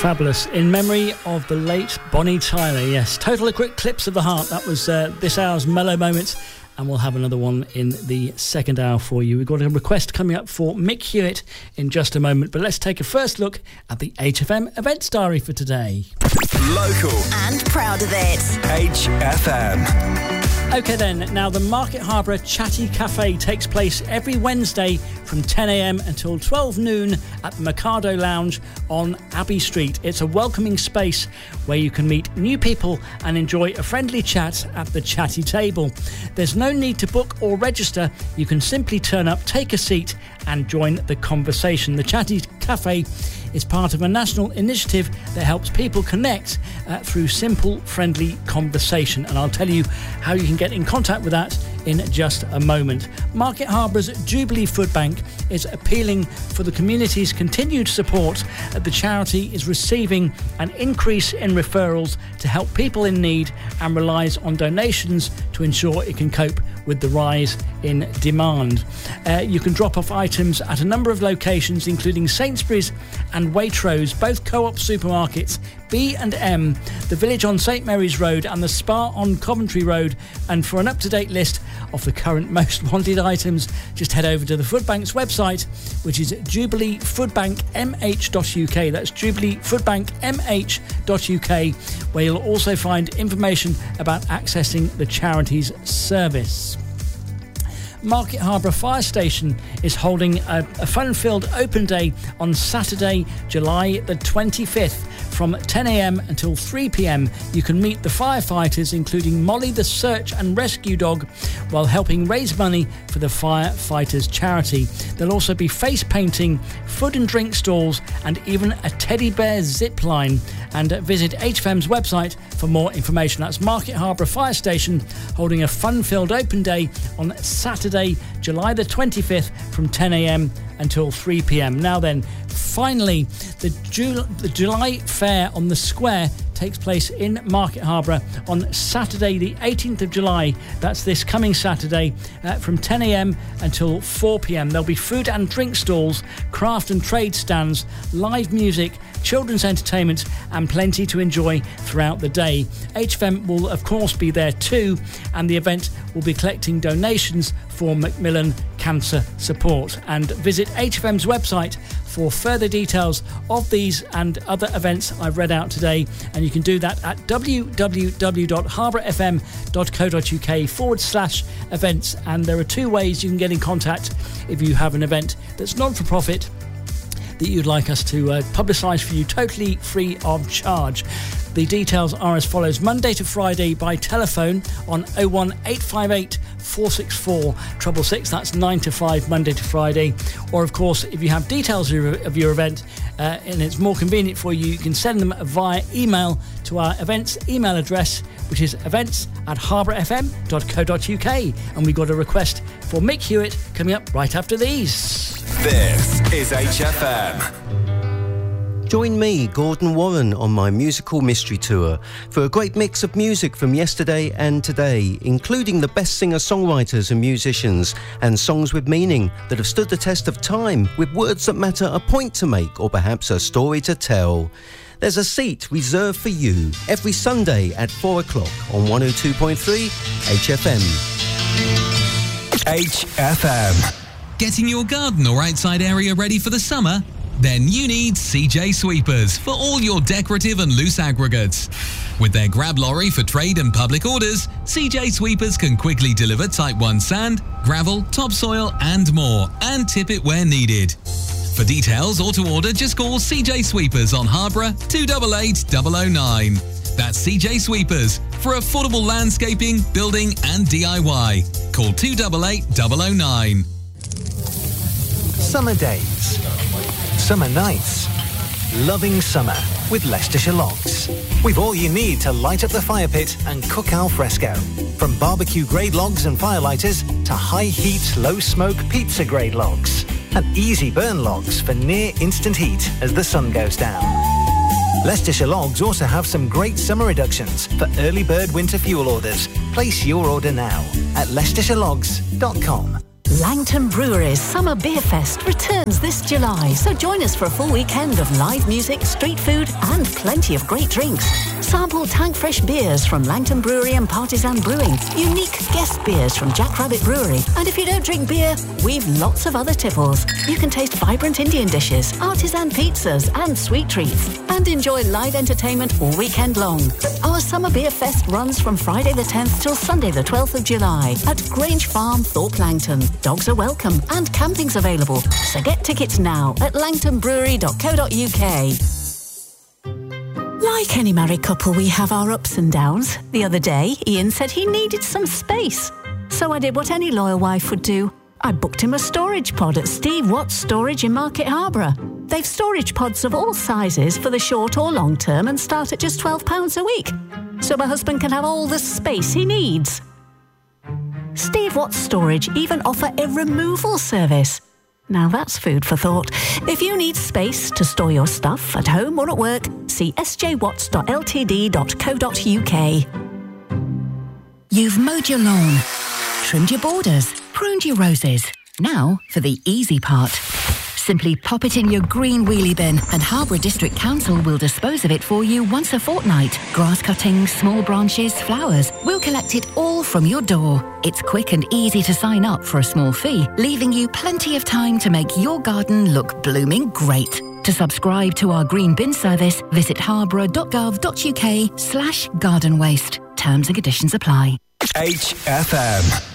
Fabulous. In memory of the late Bonnie Tyler. Yes, Total Eclipse of the Heart. That was this hour's Mellow Moments. And we'll have another one in the second hour for you. We've got a request coming up for Mick Hewitt in just a moment. But let's take a first look at the HFM events diary for today. Local. And proud of it. HFM. OK then, now the Market Harbour Chatty Cafe takes place every Wednesday from 10 a.m. until 12 noon at the Mikado Lounge on Abbey Street. It's a welcoming space where you can meet new people and enjoy a friendly chat at the chatty table. There's no need to book or register. You can simply turn up, take a seat and join the conversation. The Chatty Cafe is part of a national initiative that helps people connect through simple, friendly conversation. And I'll tell you how you can get in contact with that in just a moment. Market Harbour's Jubilee Food Bank is appealing for the community's continued support. The charity is receiving an increase in referrals to help people in need and relies on donations to ensure it can cope with the rise in demand. You can drop off items at a number of locations, including Sainsbury's and Waitrose, both Co-op supermarkets, B&M, the Village on St Mary's Road and the Spa on Coventry Road. And for an up-to-date list of the current most wanted items, just head over to the Food Bank's website, which is jubileefoodbankmh.uk. That's jubileefoodbankmh.uk, where you'll also find information about accessing the charity's service. Market Harbour Fire Station is holding a fun-filled open day on Saturday, July the 25th. From 10 a.m. until 3 p.m, you can meet the firefighters, including Molly the search and rescue dog, while helping raise money for the firefighters charity. There'll also be face painting, food and drink stalls, and even a teddy bear zip line. And visit HFM's website for more information. That's Market Harbour Fire Station holding a fun-filled open day on Saturday, July the 25th from 10 a.m. until 3 p.m. Now then, finally, the July Fair on the Square takes place in Market Harbour on Saturday the 18th of July. That's this coming Saturday from 10 a.m. until 4 p.m. There'll be food and drink stalls, craft and trade stands, live music, children's entertainment and plenty to enjoy throughout the day. HFM will of course be there too, and the event will be collecting donations for Macmillan Cancer Support. And visit HFM's website for further details of these and other events I've read out today, and you can do that at www.harbourfm.co.uk/events. And there are two ways you can get in contact if you have an event that's non-for-profit that you'd like us to publicise for you totally free of charge. The details are as follows: Monday to Friday by telephone on 01858 464 666. That's 9 to 5 Monday to Friday. Or of course, if you have details of your event and it's more convenient for you, you can send them via email to our events email address, which is events@harbourfm.co.uk. And we've got a request for Mick Hewitt coming up right after these. This is HFM. Join me, Gordon Warren, on my musical mystery tour for a great mix of music from yesterday and today, including the best singer-songwriters and musicians, and songs with meaning that have stood the test of time, with words that matter, a point to make, or perhaps a story to tell. There's a seat reserved for you every Sunday at 4 o'clock on 102.3 HFM. HFM. Getting your garden or outside area ready for the summer? Then you need CJ Sweepers for all your decorative and loose aggregates. With their grab lorry for trade and public orders, CJ Sweepers can quickly deliver Type 1 sand, gravel, topsoil and more, and tip it where needed. For details or to order, just call CJ Sweepers on Harborough 288 009. That's CJ Sweepers for affordable landscaping, building and DIY. Call 288 009. Summer days, summer nights, loving summer with Leicestershire Logs. We've all you need to light up the fire pit and cook al fresco. From barbecue grade logs and firelighters to high heat, low smoke pizza grade logs. And easy burn logs for near instant heat as the sun goes down. Leicestershire Logs also have some great summer reductions for early bird winter fuel orders. Place your order now at leicestershire.logs.com. Langton Brewery's Summer Beer Fest returns this July, so join us for a full weekend of live music, street food and plenty of great drinks. Sample tank fresh beers from Langton Brewery and Partisan Brewing, unique guest beers from Jack Rabbit Brewery, and if you don't drink beer, we've lots of other tipples. You can taste vibrant Indian dishes, artisan pizzas and sweet treats, and enjoy live entertainment all weekend long. Our Summer Beer Fest runs from Friday the 10th till Sunday the 12th of July at Grange Farm, Thorpe Langton. Dogs are welcome and camping's available, so get tickets now at langtonbrewery.co.uk. Like any married couple, we have our ups and downs. The other day, Ian said he needed some space. So I did what any loyal wife would do. I booked him a storage pod at Steve Watts Storage in Market Harborough. They've storage pods of all sizes for the short or long term and start at just £12 a week. So my husband can have all the space he needs. Steve Watts Storage even offer a removal service. Now that's food for thought. If you need space to store your stuff at home or at work, see sjwatts.ltd.co.uk. You've mowed your lawn, trimmed your borders, pruned your roses. Now for the easy part. Simply pop it in your green wheelie bin and Harborough District Council will dispose of it for you once a fortnight. Grass cuttings, small branches, flowers. We'll collect it all from your door. It's quick and easy to sign up for a small fee, leaving you plenty of time to make your garden look blooming great. To subscribe to our green bin service, visit harborough.gov.uk/garden waste. Terms and conditions apply. HFM.